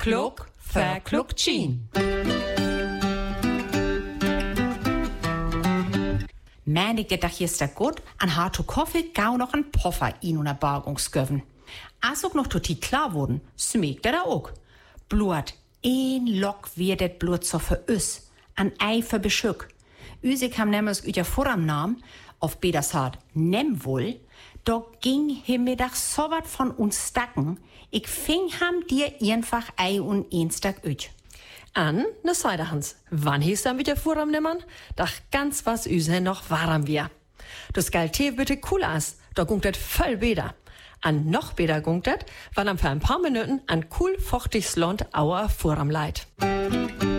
klug, verklugt Jean. Men ik dat gisteren gut, an harte Kaffee gau noch ein Poffer in una Bargungsgöven. Als auch noch total klar wurden, smegt da auch. Blut, ein Lock wird det Blut so für us, an Eifer beschück. Üse kam nämlich üter Vorram Namen, auf Bedersart nemm wohl, da ging himmittag so wat von uns stacken, ich fing ham dir einfach ei und Einstag üt. An, ne Seide Hans, wann hieß dann wieder Vorram nimmern? Dach ganz was üse noch warm wir. Das Galte bitte cool as, da gungt det voll beder. An noch beder gungt det, wann am für ein paar Minuten an cool fuchtiges Land auer Vorram leid.